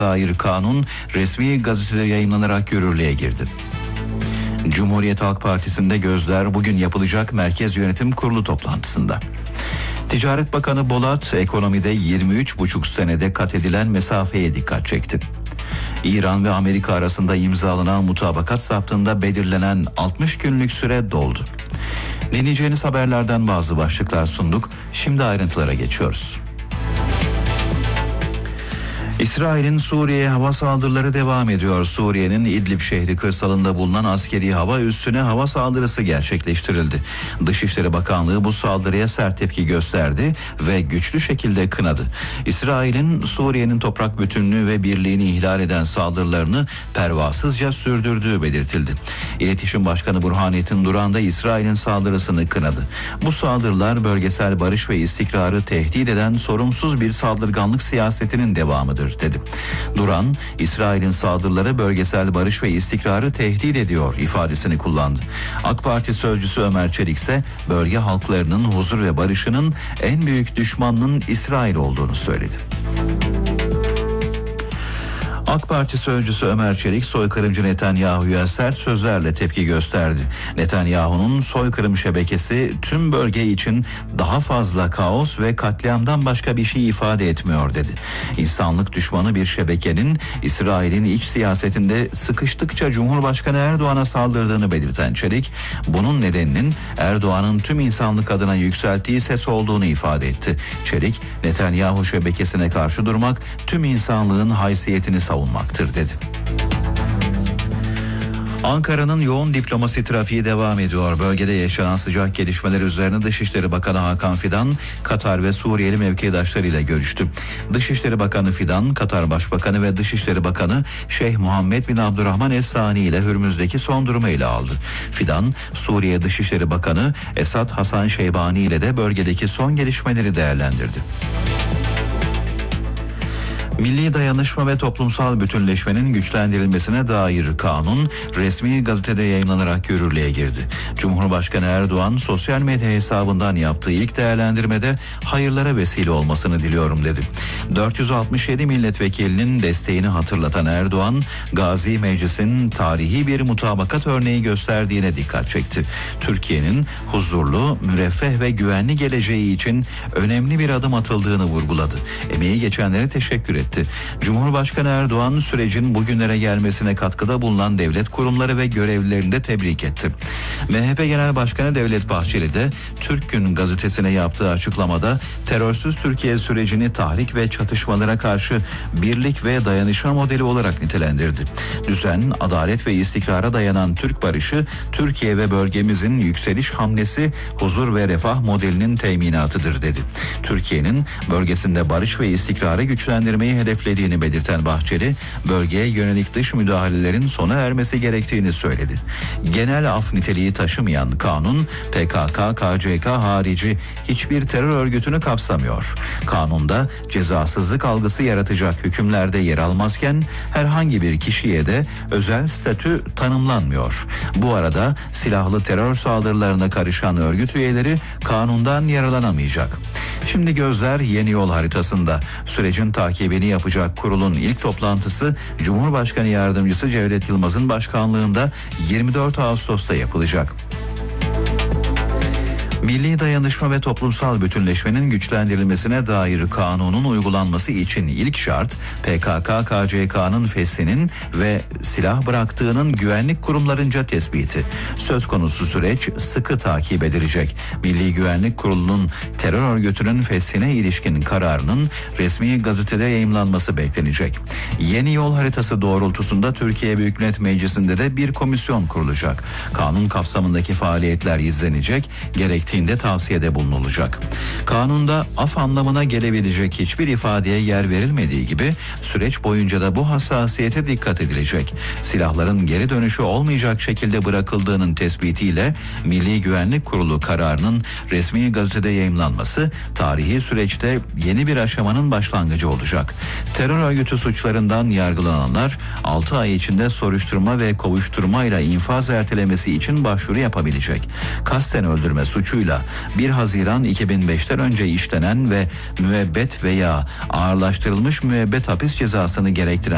dair kanun resmi gazetede yayınlanarak yürürlüğe girdi. Cumhuriyet Halk Partisi'nde gözler bugün yapılacak Merkez Yönetim Kurulu toplantısında. Ticaret Bakanı Bolat, ekonomide 23,5 senede kat edilen mesafeye dikkat çekti. İran ve Amerika arasında imzalanan mutabakat zaptında belirlenen 60 günlük süre doldu. Dinleyeceğiniz haberlerden bazı başlıklar sunduk. Şimdi ayrıntılara geçiyoruz. İsrail'in Suriye'ye hava saldırıları devam ediyor. Suriye'nin İdlib şehri kırsalında bulunan askeri hava üssüne hava saldırısı gerçekleştirildi. Dışişleri Bakanlığı bu saldırıya sert tepki gösterdi ve güçlü şekilde kınadı. İsrail'in Suriye'nin toprak bütünlüğü ve birliğini ihlal eden saldırılarını pervasızca sürdürdüğü belirtildi. İletişim Başkanı Burhanettin Duran da İsrail'in saldırısını kınadı. Bu saldırılar bölgesel barış ve istikrarı tehdit eden sorumsuz bir saldırganlık siyasetinin devamıdır dedi. Duran, İsrail'in saldırıları bölgesel barış ve istikrarı tehdit ediyor ifadesini kullandı. AK Parti sözcüsü Ömer Çelik ise bölge halklarının huzur ve barışının en büyük düşmanının İsrail olduğunu söyledi. AK Parti sözcüsü Ömer Çelik, soykırımcı Netanyahu'ya sert sözlerle tepki gösterdi. Netanyahu'nun soykırım şebekesi tüm bölge için daha fazla kaos ve katliamdan başka bir şey ifade etmiyor dedi. İnsanlık düşmanı bir şebekenin İsrail'in iç siyasetinde sıkıştıkça Cumhurbaşkanı Erdoğan'a saldırdığını belirten Çelik, bunun nedeninin Erdoğan'ın tüm insanlık adına yükselttiği ses olduğunu ifade etti. Çelik, Netanyahu şebekesine karşı durmak tüm insanlığın haysiyetini savunmaktır dedi. Ankara'nın yoğun diplomasi trafiği devam ediyor. Bölgede yaşanan sıcak gelişmeler üzerine Dışişleri Bakanı Hakan Fidan, Katar ve Suriyeli mevkidaşlarıyla görüştü. Dışişleri Bakanı Fidan, Katar Başbakanı ve Dışişleri Bakanı Şeyh Muhammed bin Abdurrahman Es Sani ile Hürmüz'deki son durumu ele aldı. Fidan, Suriye Dışişleri Bakanı Esad Hasan Şeybani ile de bölgedeki son gelişmeleri değerlendirdi. Milli dayanışma ve toplumsal bütünleşmenin güçlendirilmesine dair kanun resmi gazetede yayınlanarak yürürlüğe girdi. Cumhurbaşkanı Erdoğan sosyal medya hesabından yaptığı ilk değerlendirmede hayırlara vesile olmasını diliyorum dedi. 467 milletvekilinin desteğini hatırlatan Erdoğan, Gazi Meclis'in tarihi bir mutabakat örneği gösterdiğine dikkat çekti. Türkiye'nin huzurlu, müreffeh ve güvenli geleceği için önemli bir adım atıldığını vurguladı. Emeği geçenlere teşekkür etti. Cumhurbaşkanı Erdoğan sürecin bugünlere gelmesine katkıda bulunan devlet kurumları ve görevlilerini de tebrik etti. MHP Genel Başkanı Devlet Bahçeli de Türk Gün gazetesine yaptığı açıklamada terörsüz Türkiye sürecini tahrik ve çatışmalara karşı birlik ve dayanışma modeli olarak nitelendirdi. Düzen, adalet ve istikrara dayanan Türk barışı, Türkiye ve bölgemizin yükseliş hamlesi, huzur ve refah modelinin teminatıdır dedi. Türkiye'nin bölgesinde barış ve istikrarı güçlendirmeyi hedeflediğini belirten Bahçeli, bölgeye yönelik dış müdahalelerin sona ermesi gerektiğini söyledi. Genel af niteliği taşımayan kanun, PKK, KCK harici hiçbir terör örgütünü kapsamıyor. Kanunda cezasızlık algısı yaratacak hükümlerde yer almazken herhangi bir kişiye de özel statü tanımlanmıyor. Bu arada silahlı terör saldırılarına karışan örgüt üyeleri kanundan yararlanamayacak. Şimdi gözler yeni yol haritasında. Sürecin takibini yapacak kurulun ilk toplantısı Cumhurbaşkanı Yardımcısı Cevdet Yılmaz'ın başkanlığında 24 Ağustos'ta yapılacak. Milli dayanışma ve toplumsal bütünleşmenin güçlendirilmesine dair kanunun uygulanması için ilk şart PKK-KCK'nın feshinin ve silah bıraktığının güvenlik kurumlarınca tespiti. Söz konusu süreç sıkı takip edilecek. Milli Güvenlik Kurulu'nun terör örgütünün feshine ilişkin kararının resmi gazetede yayımlanması beklenecek. Yeni yol haritası doğrultusunda Türkiye Büyük Millet Meclisi'nde de bir komisyon kurulacak. Kanun kapsamındaki faaliyetler izlenecek, gerektiğinde tavsiyede bulunulacak. Kanunda af anlamına gelebilecek hiçbir ifadeye yer verilmediği gibi süreç boyunca da bu hassasiyete dikkat edilecek. Silahların geri dönüşü olmayacak şekilde bırakıldığının tespitiyle Milli Güvenlik Kurulu kararının resmi gazetede yayımlanması tarihi süreçte yeni bir aşamanın başlangıcı olacak. Terör örgütü suçlarından yargılananlar 6 ay içinde soruşturma ve kovuşturmayla infaz ertelemesi için başvuru yapabilecek. Kasten öldürme suçuyla 1 Haziran 2005'ten önce işlenen ve müebbet veya ağırlaştırılmış müebbet hapis cezasını gerektiren